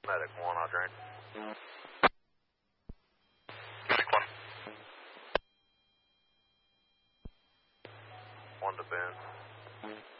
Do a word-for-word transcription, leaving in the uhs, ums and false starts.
Medic one, I'll drain. Medic one. One to Ben.